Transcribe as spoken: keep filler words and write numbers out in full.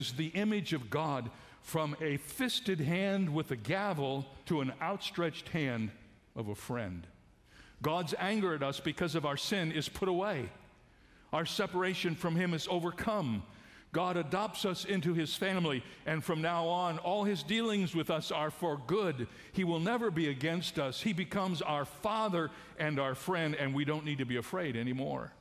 is the image of God, from a fisted hand with a gavel to an outstretched hand of a friend. God's anger at us because of our sin is put away. Our separation from Him is overcome. God adopts us into His family, and from now on, all His dealings with us are for good. He will never be against us. He becomes our Father and our friend, and we don't need to be afraid anymore.